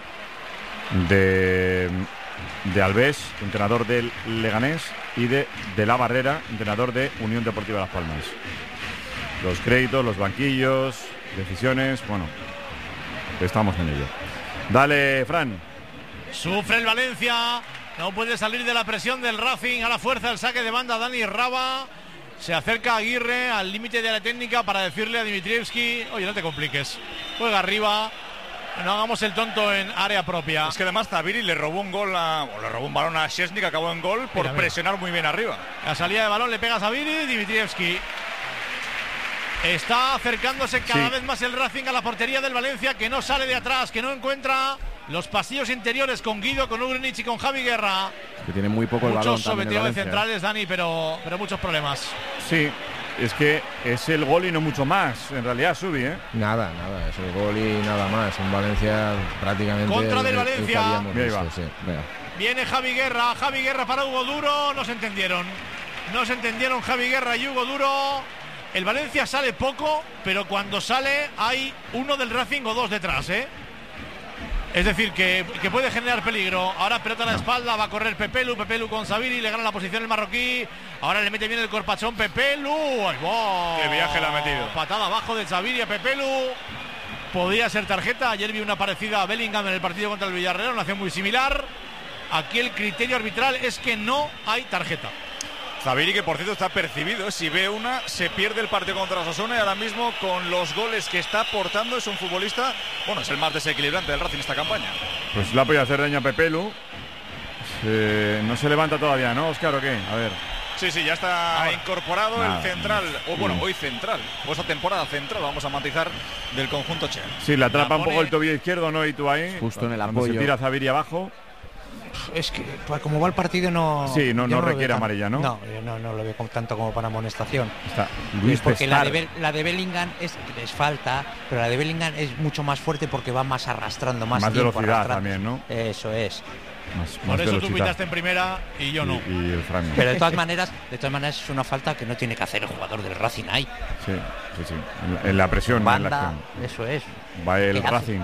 de, de Alves, entrenador del Leganés, y de, de La Barrera, entrenador de Unión Deportiva Las Palmas. Los créditos, los banquillos, decisiones, bueno, estamos en ello. Dale, Fran. Sufre el Valencia, no puede salir de la presión del Racing. A la fuerza el saque de banda Dani Raba. Se acerca Aguirre al límite de la técnica para decirle a Dimitrievski, oye, no te compliques, juega arriba. no hagamos el tonto en área propia. Es que además Zaviri le robó un gol a, o le robó un balón a Szczęsny, que acabó en gol por mira, mira. presionar muy bien arriba. La salida de balón le pega a Zaviri, Dimitrievski. Está acercándose cada sí. vez más el Racing a la portería del Valencia, que no sale de atrás, que no encuentra los pasillos interiores con Guido, con Ugrinic y con Javi Guerra. Que tiene muy poco el balón. Muchos sobre también todo el de Valencia. centrales, Dani, pero, pero muchos problemas. Sí, es que es el gol y no mucho más. En realidad, Subi, ¿eh? Nada, nada, es el gol y nada más. En Valencia prácticamente. Contra del el- el que Valencia. habíamos Ahí visto, va. sí. Venga. Viene Javi Guerra, Javi Guerra para Hugo Duro, no se entendieron. No se entendieron Javi Guerra y Hugo Duro. El Valencia sale poco, pero cuando sale hay uno del Racing o dos detrás, ¿eh? Es decir, que, que puede generar peligro. Ahora pelota a la espalda, va a correr Pepelu, Pepelu con Zaviri, le gana la posición el marroquí. Ahora le mete bien el corpachón Pepelu. ¡Ay, va! Qué viaje le ha metido. Patada abajo de Zaviri a Pepelu. Podría ser tarjeta. Ayer vi una parecida a Bellingham en el partido contra el Villarreal, una acción muy similar. Aquí el criterio arbitral es que no hay tarjeta. Zaviri, que por cierto está percibido, si ve una se pierde el partido contra Osasuna, y ahora mismo con los goles que está aportando es un futbolista, bueno, es el más desequilibrante del Racing esta campaña. Pues la podía hacer daño a Pepelu. Eh, no se levanta todavía, ¿no, Óscar, o qué? A ver. Sí, sí, ya está Ahora. incorporado Nada. el central, o bueno, Mm. hoy central, o esta temporada central, vamos a matizar, del conjunto Che. Sí, le atrapa La un poco pone- el tobillo izquierdo, ¿no? Y tú ahí. Justo en el cuando apoyo. se tira Zaviri abajo. Es que pues, como va el partido no. Sí, no- yo no lo veo requiere tan- amarilla, ¿no? No, yo no, no lo veo como- tanto como para amonestación. Está Luis Porque la Pestar. de, Bel- la de Bellingham es, es falta, pero la de Bellingham es mucho más fuerte porque va más arrastrando, más, Más tiempo velocidad arrastrando. también, ¿no? Eso es. Más, Por más eso tú velocidad. pitaste en primera y yo no. Y, y el Fran. Pero de todas maneras, de todas maneras es una falta que no tiene que hacer el jugador del Racing ahí. Sí, sí, sí. En, en la presión, no en la Banda, acción. eso es. Va el ¿Qué hace? Racing.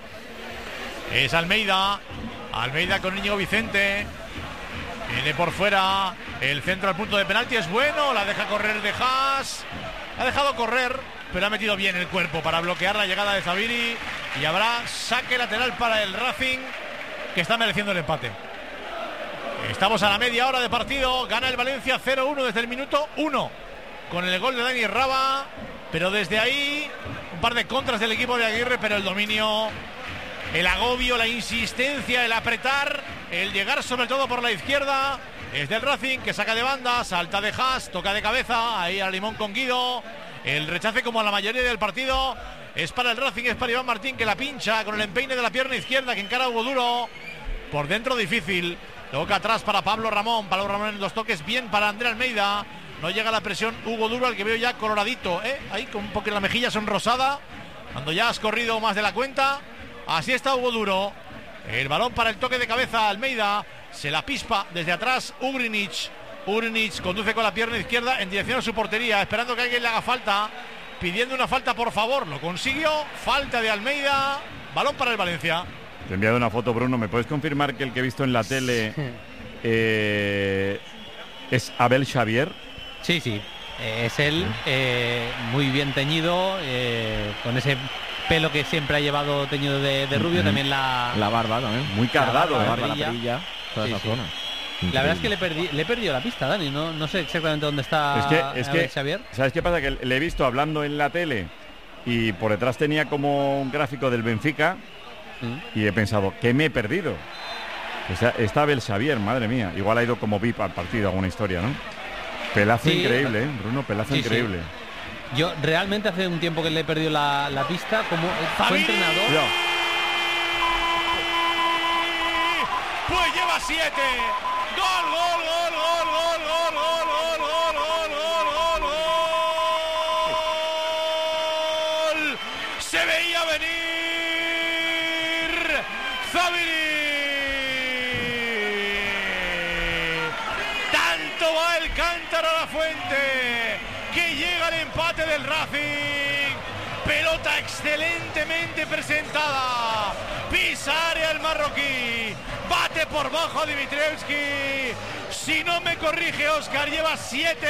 Es Almeida. Almeida con Íñigo Vicente. Viene por fuera. El centro al punto de penalti es bueno. La deja correr de Haas. Ha dejado correr, pero ha metido bien el cuerpo para bloquear la llegada de Zaviri. Y habrá saque lateral para el Racing, que está mereciendo el empate. Estamos a la media hora de partido. Gana el Valencia cero uno desde el minuto uno. Con el gol de Dani Raba. Pero desde ahí, un par de contras del equipo de Aguirre, pero el dominio, el agobio, la insistencia, el apretar, el llegar sobre todo por la izquierda, es del Racing, que saca de banda, salta de Haas, toca de cabeza, ahí a Limón con Guido. El rechace, como a la mayoría del partido, es para el Racing, es para Iván Martín, que la pincha con el empeine de la pierna izquierda, que encara a Hugo Duro. Por dentro difícil, toca atrás para Pablo Ramón, Pablo Ramón en los toques, bien para André Almeida. No llega la presión Hugo Duro, al que veo ya coloradito, ¿eh? Ahí con un poco la mejilla sonrosada, cuando ya has corrido más de la cuenta. Así está Hugo Duro. El balón para el toque de cabeza Almeida. Se la pispa desde atrás Ugrinic. Ugrinic conduce con la pierna izquierda en dirección a su portería, esperando que alguien le haga falta, pidiendo una falta por favor. Lo consiguió. Falta de Almeida. Balón para el Valencia. Te he enviado una foto, Bruno. ¿Me puedes confirmar que el que he visto en la tele eh, es Abel Xavier? Sí, sí. Eh, es él, eh, muy bien teñido, eh, con ese pelo que siempre ha llevado teñido de, de rubio, Ujú. también la, La barba también. Muy cargado, la ¿eh? La barba, la perilla. perilla, toda Sí, esa sí. zona. La verdad es que le, perdí, le he perdido la pista, Dani. No, no sé exactamente dónde está Es que, es Abel que Xavier. ¿sabes qué pasa? Que le he visto hablando en la tele y por detrás tenía como un gráfico del Benfica Mm. y he pensado, ¿qué me he perdido? Está, está Abel Xavier, madre mía. Igual ha ido como V I P al partido, alguna historia, ¿no? Pelazo Sí. increíble, ¿eh? Bruno, pelazo Sí, sí. increíble. Yo realmente hace un tiempo que le he perdido la, la pista. Como fue Zaviri. entrenador. Cuidado. Pues lleva siete. Gol, gol, gol, gol, gol, gol, gol, gol, gol, gol, gol, gol, gol. Se veía venir Zaviri. Tanto va el cántaro a la fuente que llega el empate del Racing. Pelota excelentemente presentada. Pisa área el marroquí. Bate por bajo Dimitrievski. Si no me corrige Óscar, lleva siete.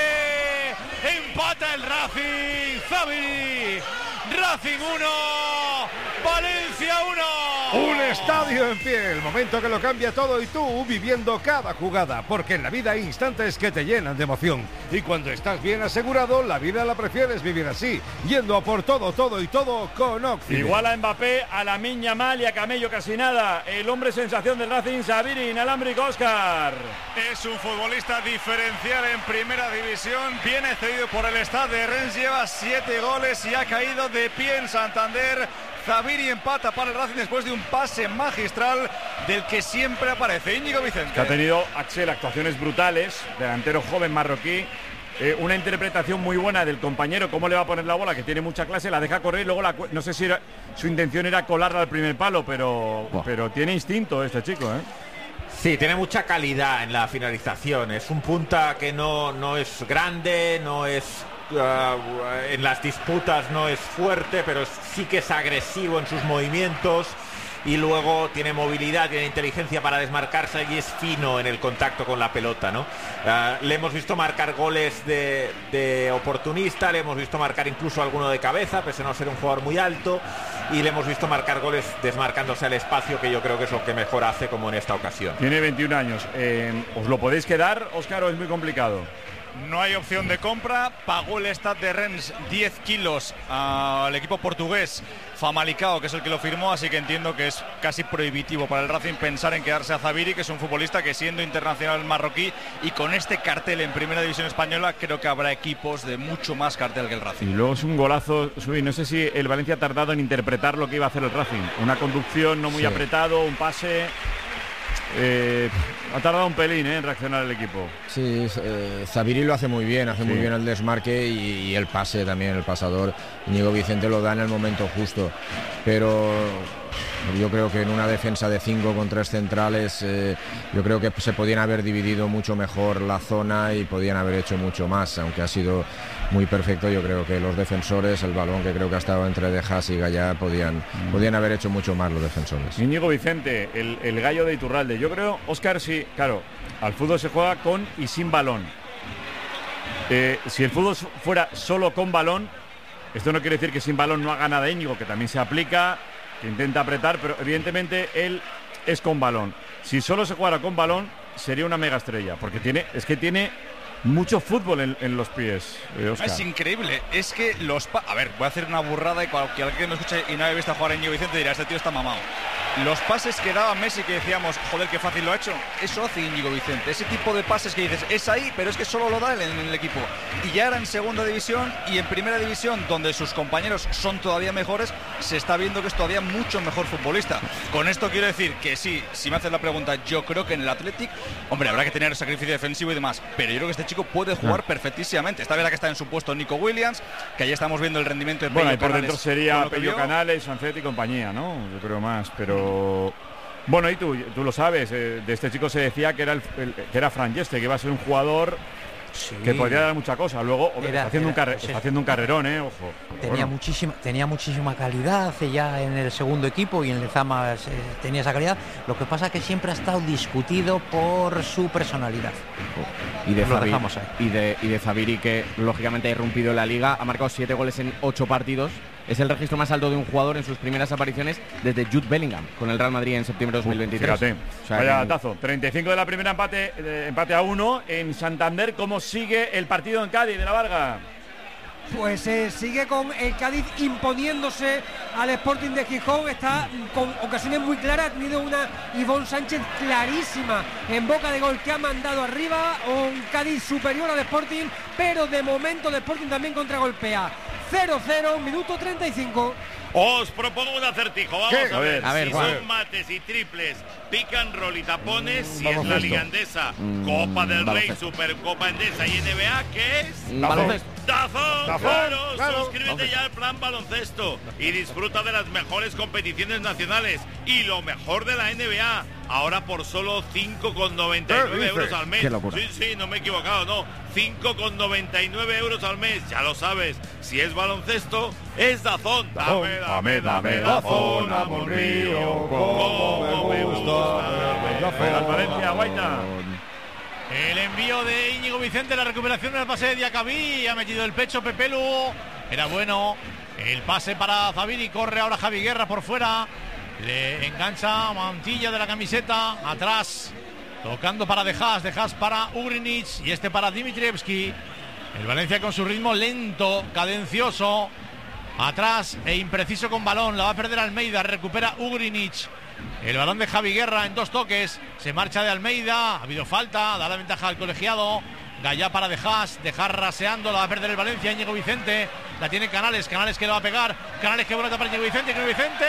Empata el Racing. Zaviri. Racing uno. Valencia uno. Un estadio en pie, el momento que lo cambia todo y tú viviendo cada jugada, porque en la vida hay instantes que te llenan de emoción y cuando estás bien asegurado, la vida la prefieres vivir así, yendo a por todo, todo y todo con Occident. Igual a Mbappé, a Lamine Yamal y a Camello casi nada. El hombre sensación del Racing, Sabiri, inalámbrico, Óscar. Es un futbolista diferencial en primera división, viene cedido por el Stade de Rennes, lleva siete goles y ha caído de pie en Santander. Sabiri empata para el Racing después de un pase magistral del que siempre aparece Íñigo Vicente. Que ha tenido, Axel, actuaciones brutales, delantero joven marroquí. Eh, una interpretación muy buena del compañero, cómo le va a poner la bola, que tiene mucha clase, la deja correr y luego la, no sé si era, su intención era colarla al primer palo, pero, oh. pero tiene instinto este chico, ¿eh? Sí, tiene mucha calidad en la finalización. Es un punta que no, no es grande, no es... Uh, en las disputas no es fuerte, pero sí que es agresivo en sus movimientos y luego tiene movilidad, tiene inteligencia para desmarcarse y es fino en el contacto con la pelota, ¿no? Uh, le hemos visto marcar goles de, de oportunista, le hemos visto marcar incluso alguno de cabeza, pese a no ser un jugador muy alto, y le hemos visto marcar goles desmarcándose al espacio, que yo creo que es lo que mejor hace, como en esta ocasión. Tiene veintiún años. Eh, ¿Os lo podéis quedar, Óscar, o es muy complicado? No hay opción de compra. Pagó el Stade de Rennes diez kilos al equipo portugués Famalicão, que es el que lo firmó, así que entiendo que es casi prohibitivo para el Racing pensar en quedarse a Sabiri, que es un futbolista que, siendo internacional marroquí y con este cartel en primera división española, creo que habrá equipos de mucho más cartel que el Racing. Y luego es un golazo, Subi, no sé si el Valencia ha tardado en interpretar lo que iba a hacer el Racing. Una conducción no muy sí. apretado, un pase... Eh, ha tardado un pelín eh, en reaccionar el equipo. Sí, eh, Sabiri lo hace muy bien, hace sí. muy bien el desmarque y, y el pase también, el pasador. Íñigo Vicente lo da en el momento justo, pero yo creo que en una defensa de cinco con tres centrales, eh, yo creo que se podían haber dividido mucho mejor la zona y podían haber hecho mucho más, aunque ha sido muy perfecto. Yo creo que los defensores, el balón que creo que ha estado entre De Haas y Gallá, podían, mm. podían haber hecho mucho más los defensores. Íñigo Vicente, el, el gallo de Iturralde. Yo creo, Óscar, sí, claro, al fútbol se juega con y sin balón. Eh, si el fútbol fuera solo con balón, esto no quiere decir que sin balón no haga nada Íñigo, que también se aplica, que intenta apretar, pero evidentemente él es con balón. Si solo se jugara con balón, sería una mega estrella, porque tiene, es que tiene mucho fútbol en, en los pies, eh, Óscar. Es increíble, es que los... Pa a ver, voy a hacer una burrada y cualquier que me escuche y no haya visto jugar a Íñigo Vicente dirá, este tío está mamado. Los pases que daba Messi, que decíamos, joder, qué fácil lo ha hecho, eso hace Íñigo Vicente. Ese tipo de pases que dices, es ahí, pero es que solo lo da él en el equipo. Y ya era en segunda división y en primera división, donde sus compañeros son todavía mejores, se está viendo que es todavía mucho mejor futbolista. Con esto quiero decir que sí, si me haces la pregunta, yo creo que en el Athletic, hombre, habrá que tener sacrificio defensivo y demás, pero yo creo que este chico puede jugar no. perfectísimamente. Está verdad que está en su puesto Nico Williams, que ahí estamos viendo el rendimiento de Pello Bueno, y por Canales, dentro sería Pello Canales, Sancet y compañía, ¿no? Yo creo más, pero... Bueno, y tú, tú lo sabes, eh, de este chico se decía que era, el, el, que era Fran Yeste, que iba a ser un jugador sí. que podría dar mucha cosa. Luego era, está, haciendo era, un carre, sí. está haciendo un carrerón, ¿eh? Ojo. Tenía, bueno. muchísima, tenía muchísima calidad ya en el segundo equipo y en Lezama eh, tenía esa calidad. Lo que pasa es que siempre ha estado discutido por su personalidad. Y de, Zabiri, y, de, y de Zabiri, que lógicamente ha irrumpido en la liga, ha marcado siete goles en ocho partidos. Es el registro más alto de un jugador en sus primeras apariciones desde Jude Bellingham con el Real Madrid en septiembre de dos mil veintitrés. Fíjate, o sea, vaya tazo. treinta y cinco de la primera, empate, eh, empate a uno en Santander. ¿Cómo sigue el partido en Cádiz de la Varga? Pues eh, sigue con el Cádiz imponiéndose al Sporting de Gijón. Está con ocasiones muy claras. Ha tenido una Ivonne Sánchez clarísima en boca de gol que ha mandado arriba. Un Cádiz superior al Sporting, pero de momento el Sporting también contragolpea. cero cero, minuto treinta y cinco. Os propongo un acertijo, vamos ¿Qué? a ver, a ver si Juan. son mates y triples, pick and roll y tapones, mm, si es la justo. Liga Endesa, mm, Copa del baloncesto. Rey, Supercopa Endesa y N B A, ¿qué es? Baloncesto. ¡Dazón! Dazón, Claro, claro. suscríbete Baloncesto. ya al plan baloncesto y disfruta de las mejores competiciones nacionales y lo mejor de la N B A, ahora por solo cinco con noventa y nueve euros al mes. Qué locura. Sí, sí, no me he equivocado, no, cinco con noventa y nueve euros al mes, ya lo sabes, si es baloncesto, es Dazón. Dame, dame, dame, Dazón, amor mío, como me gusta. Valencia, Guaita. El envío de Íñigo Vicente, la recuperación del pase de Diacabí, ha metido el pecho Pepe Lu era bueno. El pase para Zaviri, corre ahora Javi Guerra por fuera. Le engancha Mantilla de la camiseta, atrás. Tocando para De Haas, De Haas para Ugrinic y este para Dimitrievski. El Valencia con su ritmo lento, cadencioso. Atrás e impreciso con balón. La va a perder Almeida, recupera Ugrinic. El balón de Javi Guerra en dos toques. Se marcha de Almeida, ha habido falta, da la ventaja al colegiado. Gallá para De Haas, De Haas raseando, la va a perder el Valencia. Íñigo Vicente, la tiene Canales, Canales que lo va a pegar. Canales que buena para Íñigo Vicente, Íñigo Vicente,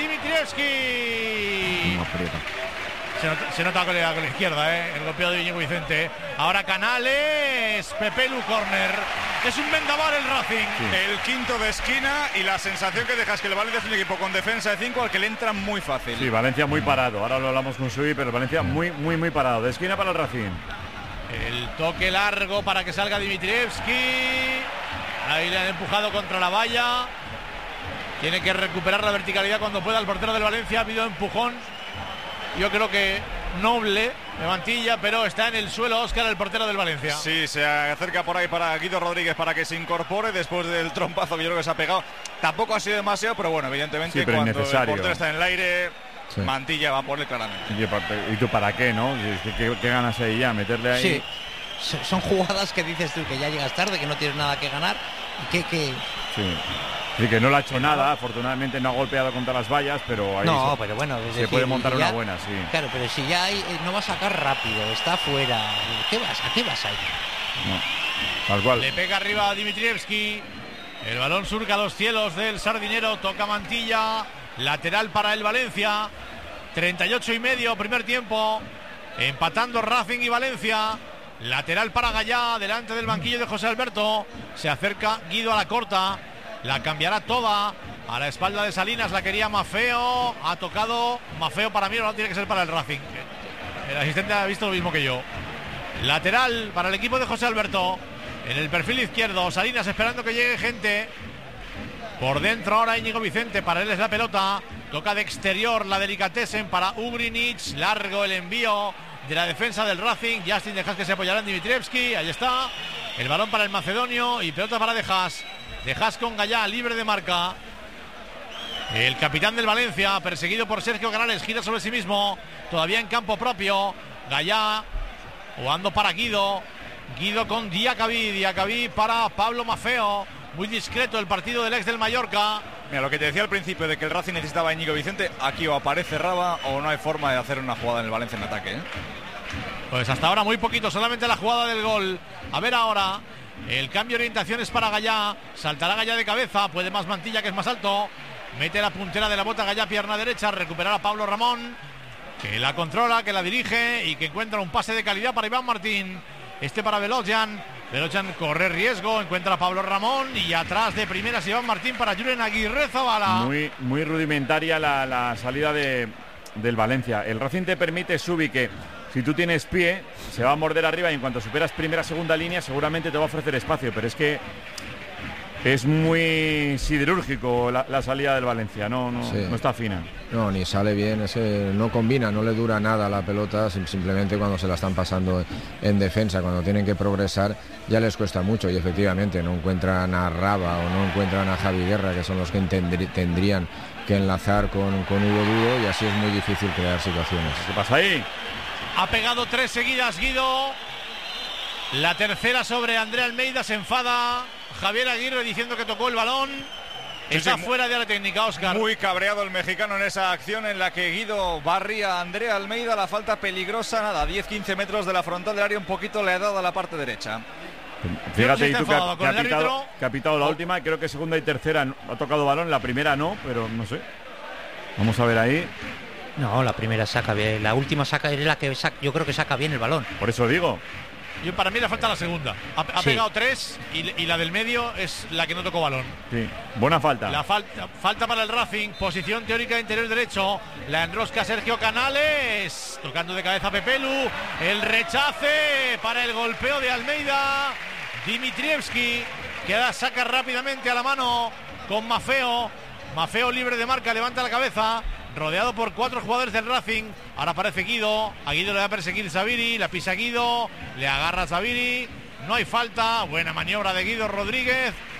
Dimitrievski. No aprieta. Se nota, se nota con, la, con la izquierda, ¿eh? El golpeo de Íñigo Vicente. Ahora Canales, Pepelu, córner. Es un vendaval el Racing. Sí. El quinto de esquina y la sensación que dejas que el Valencia es un equipo con defensa de cinco al que le entra muy fácil. Sí, Valencia muy parado. Ahora lo hablamos con Sui, pero el Valencia muy, muy, muy parado. De esquina para el Racing. El toque largo para que salga Dimitrievski. Ahí le han empujado contra la valla. Tiene que recuperar la verticalidad cuando pueda el portero del Valencia. Ha habido empujón. Yo creo que noble de Mantilla, pero está en el suelo Óscar, el portero del Valencia. Sí, se acerca por ahí para Guido Rodríguez para que se incorpore después del trompazo que yo creo que se ha pegado. Tampoco ha sido demasiado, pero bueno, evidentemente sí, pero cuando el innecesario. portero está en el aire, Sí. Mantilla va por él claramente. ¿Y tú para qué, no? ¿Qué, qué, qué ganas ahí ya? ¿Meterle ahí? Sí, son jugadas que dices tú que ya llegas tarde, que no tienes nada que ganar y que... que... Sí. Sí, que no le ha hecho nada, afortunadamente no ha golpeado contra las vallas, pero ahí no, se, pero bueno, es se decir, puede montar ya, una buena, sí. Claro, pero si ya hay, no va a sacar rápido, está fuera, ¿qué vas? ¿A qué vas ahí? No, tal cual. Le pega arriba a Dimitrievski. El balón surca a los cielos del Sardinero, toca Mantilla, lateral para el Valencia. treinta y ocho y medio, primer tiempo. Empatando Racing y Valencia. Lateral para Gallá, delante del banquillo de José Alberto. Se acerca Guido a la corta. La cambiará toda. A la espalda de Salinas la quería Mafeo. Ha tocado Mafeo, para mí no tiene que ser para el Racing. El asistente ha visto lo mismo que yo. Lateral para el equipo de José Alberto. En el perfil izquierdo, Salinas esperando que llegue gente. Por dentro ahora Íñigo Vicente, para él es la pelota. Toca de exterior la delicatessen para Ugrinic. Largo el envío de la defensa del Racing. Justin De Haas que se apoyará en Dimitrievski. Ahí está. El balón para el macedonio y pelota para De Haas. De Haas con Gallá, libre de marca. El capitán del Valencia, perseguido por Sergio Canales, gira sobre sí mismo. Todavía en campo propio. Gallá jugando para Guido. Guido con Diacabí. Diacabí para Pablo Mafeo. Muy discreto el partido del ex del Mallorca. Mira, lo que te decía al principio de que el Racing necesitaba a Íñigo Vicente, aquí o aparece Raba o no hay forma de hacer una jugada en el Valencia en ataque, ¿eh? Pues hasta ahora muy poquito, solamente la jugada del gol. A ver ahora, el cambio de orientación es para Gallá. Saltará Gallá de cabeza, puede más Mantilla que es más alto. Mete la puntera de la bota Gallá, pierna derecha, recuperará a Pablo Ramón, que la controla, que la dirige y que encuentra un pase de calidad para Iván Martín. Este para Velocian. Velocian corre riesgo, encuentra a Pablo Ramón y atrás de primeras Iván Martín para Julen Aguirre Zabala. Muy, muy rudimentaria la, la salida de, del Valencia. El Racing te permite, Subi, que si tú tienes pie, se va a morder arriba y en cuanto superas primera, segunda línea, seguramente te va a ofrecer espacio, pero es que es muy siderúrgico la, la salida del Valencia, no, no, Sí. no está fina. No, ni sale bien, ese no combina, no le dura nada la pelota, sim- simplemente cuando se la están pasando en defensa, cuando tienen que progresar, ya les cuesta mucho y efectivamente no encuentran a Raba o no encuentran a Javi Guerra, que son los que tendrí- tendrían que enlazar con, con Hugo Duro y así es muy difícil crear situaciones. ¿Qué pasa ahí? Ha pegado tres seguidas Guido. La tercera sobre Andrea Almeida, se enfada Javier Aguirre diciendo que tocó el balón. Sí, Está sí, fuera de la técnica, Óscar. Muy cabreado el mexicano en esa acción en la que Guido barría a Andrea Almeida. La falta peligrosa, nada, diez quince metros de la frontal del área, un poquito le ha dado a la parte derecha. Fíjate, y está tú que ha, enfadado que ha con el pitado, árbitro. que ha pitado la última, creo que segunda y tercera no- ha tocado balón, la primera no, pero no sé. Vamos a ver ahí. No, la primera saca bien, la última saca es la que saca, yo creo que saca bien el balón. Por eso digo. Yo, para mí le falta la segunda. Ha, ha Sí. pegado tres y, y la del medio es la que no tocó balón. Sí. Buena falta. La falta, falta para el Racing, posición teórica interior derecho. La enrosca Sergio Canales, tocando de cabeza a Pepelu. El rechace para el golpeo de Almeida. Dimitrievski, que ahora saca rápidamente a la mano con Mafeo. Mafeo libre de marca, levanta la cabeza. Rodeado por cuatro jugadores del Racing. Ahora aparece Guido. A Guido le va a perseguir Zaviri. La pisa Guido. Le agarra Zaviri. No hay falta. Buena maniobra de Guido Rodríguez.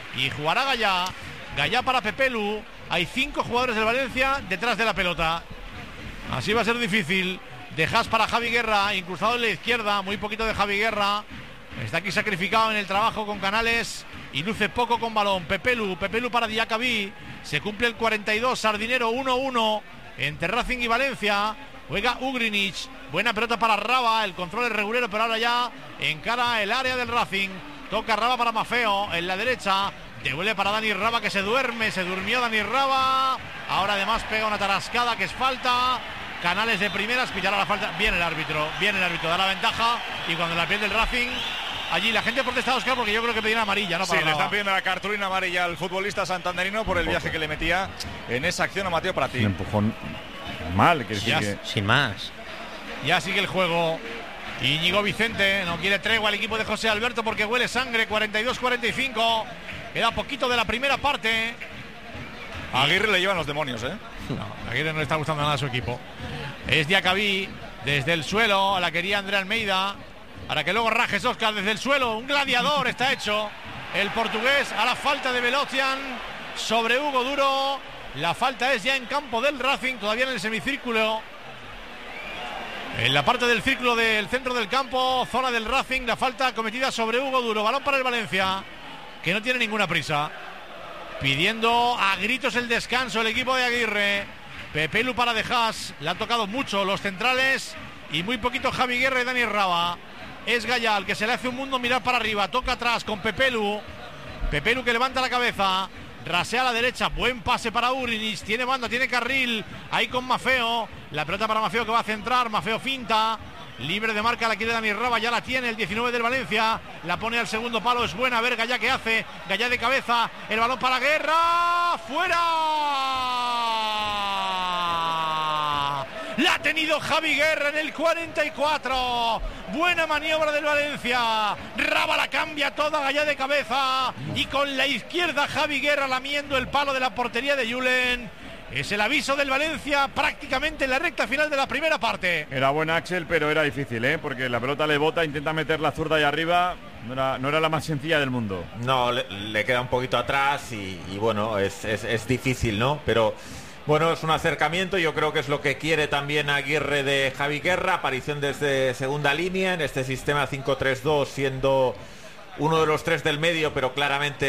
y jugará Gallá. Gallá para Pepelu. Hay cinco jugadores del Valencia detrás de la pelota. Así va a ser difícil. De Haas para Javi Guerra, incrustado en la izquierda, muy poquito de Javi Guerra. Está aquí sacrificado en el trabajo con Canales y luce poco con balón. Pepelu, Pepelu para Diacabí. Se cumple el cuarenta y dos, Sardinero uno uno entre Racing y Valencia. Juega Ugrinic, buena pelota para Raba, el control es regulero, pero ahora ya encara el área del Racing. Toca Raba para Mafeo en la derecha. Devuelve para Dani Raba, que se duerme, se durmió Dani Raba. Ahora además pega una tarascada que es falta. Canales de primeras, pillará la falta. Viene el árbitro, viene el árbitro, da la ventaja. Y cuando la pierde el Racing, allí la gente protesta, Oscar, porque yo creo que pedía amarilla, ¿no? Para sí, le están pidiendo la cartulina amarilla al futbolista santanderino por el viaje que le metía en esa acción a Mateo Pratí. Un empujón mal, que ya, que... sin más. Ya sigue el juego. Íñigo Vicente no quiere tregua al equipo de José Alberto porque huele sangre. cuarenta y dos cuarenta y cinco. Queda poquito de la primera parte. A Aguirre le llevan los demonios, ¿eh? No, a Aguirre no le está gustando nada a su equipo. Es Diacabí desde el suelo. La quería Andrea Almeida. Para que luego rajes, Oscar, desde el suelo. Un gladiador está hecho el portugués a la falta de Velocian sobre Hugo Duro. La falta es ya en campo del Racing, todavía en el semicírculo. En la parte del círculo del centro del campo, zona del Racing, la falta cometida sobre Hugo Duro. Balón para el Valencia, que no tiene ninguna prisa. Pidiendo a gritos el descanso el equipo de Aguirre. Pepelu para De Haas. Le han tocado mucho los centrales y muy poquito Javi Guerra y Dani Raba. Es Gallá el que se le hace un mundo mirar para arriba. Toca atrás con Pepelu. Pepelu que levanta la cabeza. Rasea a la derecha. Buen pase para Urinis. Tiene banda, tiene carril. Ahí con Mafeo. La pelota para Mafeo que va a centrar. Mafeo finta. Libre de marca la quiere Dani Raba. Ya la tiene el diecinueve del Valencia. La pone al segundo palo. Es buena. A ver Gallá qué hace. Gallá de cabeza. El balón para Guerra. ¡Fuera! La ha tenido Javi Guerra en el cuarenta y cuatro. Buena maniobra del Valencia. Raba la cambia toda, Gallá de cabeza. Y con la izquierda Javi Guerra lamiendo el palo de la portería de Julen. Es el aviso del Valencia prácticamente en la recta final de la primera parte. Era buena Axel, pero era difícil, ¿eh? Porque la pelota le bota, intenta meter la zurda ahí arriba. No era, no era la más sencilla del mundo. No, le, le queda un poquito atrás y, y bueno, es, es, es difícil, ¿no? Pero bueno, es un acercamiento, yo creo que es lo que quiere también Aguirre de Javi Guerra. Aparición desde segunda línea en este sistema cinco tres dos, siendo uno de los tres del medio, pero claramente